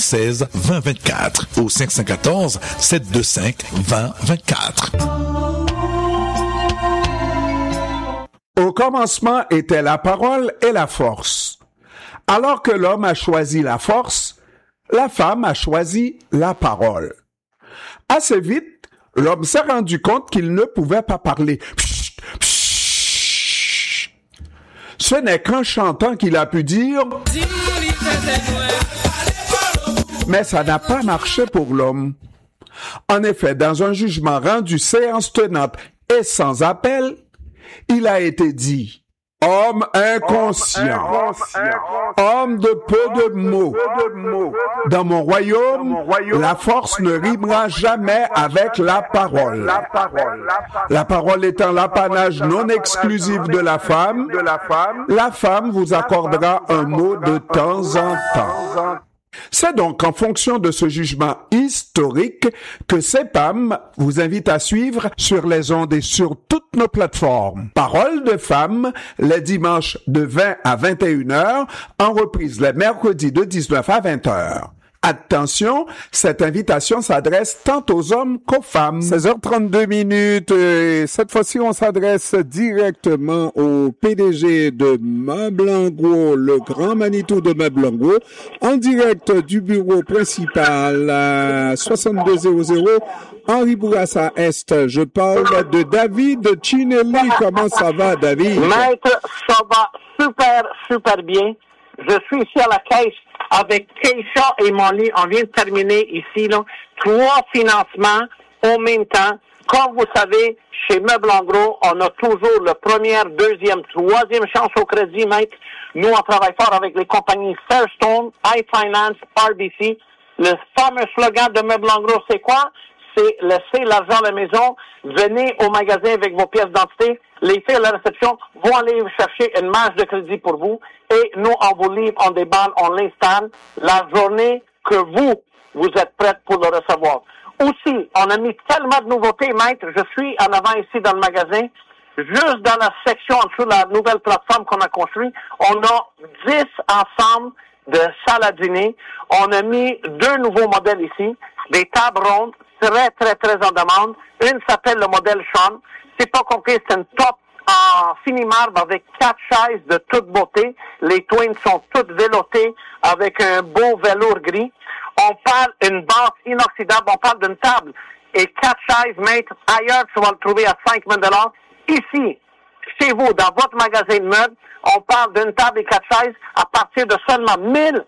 16 20 24 ou 514 725 20 24. Au commencement était la parole et la force. Alors que l'homme a choisi la force, la femme a choisi la parole. Assez vite, l'homme s'est rendu compte qu'il ne pouvait pas parler. Psst, psst. Ce n'est qu'en chantant qu'il a pu dire... Mais ça n'a pas marché pour l'homme. En effet, dans un jugement rendu séance tenante et sans appel, il a été dit « Homme inconscient, homme de peu de mots. Dans mon royaume, la force ne rimera jamais avec la parole. La parole étant l'apanage non exclusif de la femme vous accordera un mot de temps en temps. » C'est donc en fonction de ce jugement historique que CEPAM vous invite à suivre sur les ondes et sur toutes nos plateformes. Parole de femme, les dimanches de 20 à 21 heures, en reprise les mercredis de 19 à 20 heures. Attention, cette invitation s'adresse tant aux hommes qu'aux femmes. 16h32 minutes. Et cette fois-ci, on s'adresse directement au PDG de Meubles en Gros, le grand Manitou de Meubles en Gros, en direct du bureau principal à 6200 Henri Bourassa Est. Je parle de David Chinelli. Comment ça va, David? Maître, ça va super bien. Je suis ici à la caisse avec Keisha et Molly. On vient de terminer ici, 3 financements en même temps. Comme vous savez, chez Meubles en Gros, on a toujours le première, deuxième, troisième chance au crédit, maître. Nous, on travaille fort avec les compagnies Fairstone, iFinance, RBC. Le fameux slogan de Meubles en Gros, c'est quoi? C'est laissez l'argent à la maison, venez au magasin avec vos pièces d'identité, les filles à la réception vont aller chercher une marge de crédit pour vous et nous, on vous livre, on déballe, on l'installe la journée que vous êtes prête pour le recevoir. Aussi, on a mis tellement de nouveautés, maître, je suis en avant ici dans le magasin, juste dans la section en dessous de la nouvelle plateforme qu'on a construite, on a 10 ensembles de salles à dîner. On a mis 2 nouveaux modèles ici, des tables rondes, très en demande. Une s'appelle le modèle Sean. C'est pas compliqué, c'est une top en fini marbre avec 4 chaises de toute beauté. Les twins sont toutes vélotées avec un beau velours gris. On parle d'une base inoxydable, on parle d'une table et 4 chaises, maître. Ailleurs, tu vas le trouver à 5 000 $. Ici, chez vous, dans votre magasin de meubles, on parle d'une table et 4 chaises à partir de seulement 1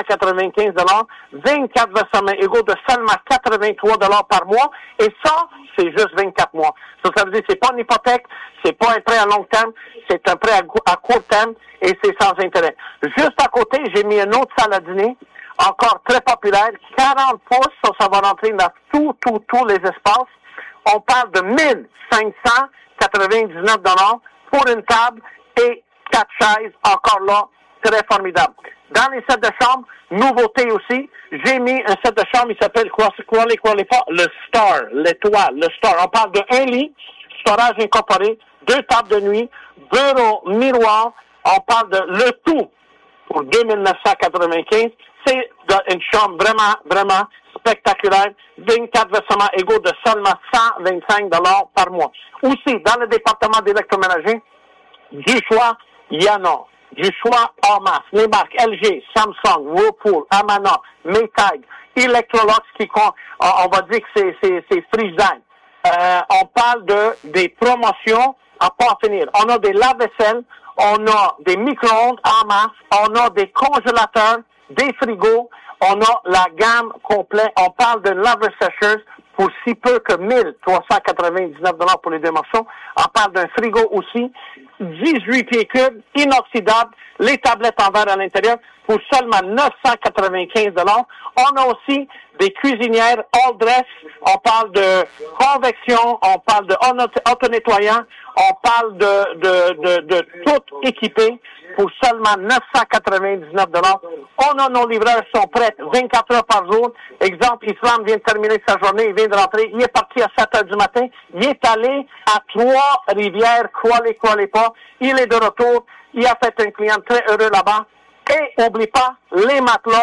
995 $, 24 versements égaux de seulement 83 $ par mois, et ça, c'est juste 24 mois. Ça veut dire c'est pas une hypothèque, c'est pas un prêt à long terme, c'est un prêt à court terme, et c'est sans intérêt. Juste à côté, j'ai mis une autre salle à dîner, encore très populaire, 40 pouces, ça va rentrer dans tous les espaces. On parle de 1 599 $ pour une table et 4 chaises, encore là, très formidable. Dans les sets de chambre, nouveauté aussi, j'ai mis un set de chambre, il s'appelle le Star, l'étoile, le Star. On parle de 1 lit, storage incorporé, 2 tables de nuit, bureau, miroir. On parle de le tout pour 2 995. C'est une chambre vraiment spectaculaire. 24 versements égaux de seulement 125 $ par mois. Aussi, dans le département d'électroménager, du choix, il y en a. Du choix en masse. Les marques LG, Samsung, Whirlpool, Amana, Maytag, Electrolux, on va dire que c'est Frigidaire. On parle des promotions à pas en finir. On a des lave-vaisselle, on a des micro-ondes en masse, on a des congélateurs, des frigos, on a la gamme complète. On parle de lave-sécheuse pour si peu que 1 399 $ pour les 2 morceaux. On parle d'un frigo aussi, 18 pieds cubes, inoxydable, les tablettes en verre à l'intérieur pour seulement 995 $. On a aussi des cuisinières all dress, on parle de convection, on parle de auto-nettoyant, on parle de tout équipé pour seulement 999 $. On a nos livreurs qui sont prêts 24 heures par jour. Exemple, Islam vient de terminer sa journée, il vient de rentrer, il est parti à 7 heures du matin, il est allé à Trois-Rivières, Kuala-Lumpur, il est de retour, il a fait un client très heureux là-bas. Et n'oublie pas les matelas.